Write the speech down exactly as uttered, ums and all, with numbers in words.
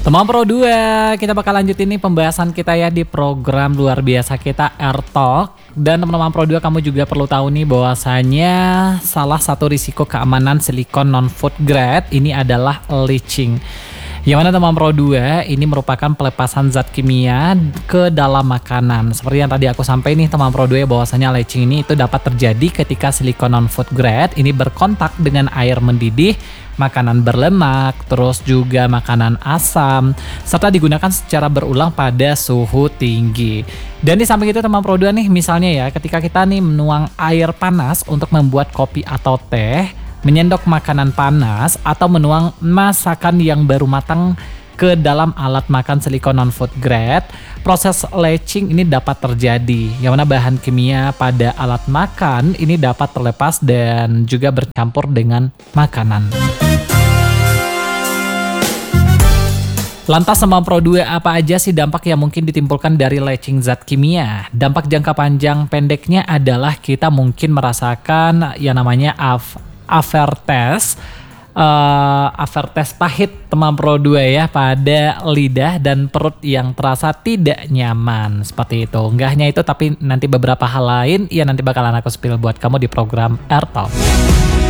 Teman Pro dua, kita bakal lanjutin nih pembahasan kita ya di program luar biasa kita AirTalk. Dan teman-teman Pro dua, kamu juga perlu tahu nih bahwasanya salah satu risiko keamanan silikon non-food grade ini adalah leaching. Yang mana teman Pro dua, ini merupakan pelepasan zat kimia ke dalam makanan. Seperti yang tadi aku sampaikan nih teman Pro dua, bahwasanya leaching ini itu dapat terjadi ketika silikon non-food grade ini berkontak dengan air mendidih, makanan berlemak, terus juga makanan asam, serta digunakan secara berulang pada suhu tinggi. Dan di samping itu teman Pro dua nih, misalnya ya ketika kita nih menuang air panas untuk membuat kopi atau teh, menyendok makanan panas, atau menuang masakan yang baru matang ke dalam alat makan silikon non-food grade, proses leaching ini dapat terjadi, yang mana bahan kimia pada alat makan ini dapat terlepas dan juga bercampur dengan makanan. Lantas teman Pro dua, apa aja sih dampak yang mungkin ditimbulkan dari leaching zat kimia? Dampak jangka panjang pendeknya adalah kita mungkin merasakan yang namanya af aftertaste, uh, aftertaste pahit teman Pro dua ya, pada lidah dan perut yang terasa tidak nyaman seperti itu. Enggak hanya itu, tapi nanti beberapa hal lain yang nanti bakalan aku spill buat kamu di program AirTalk.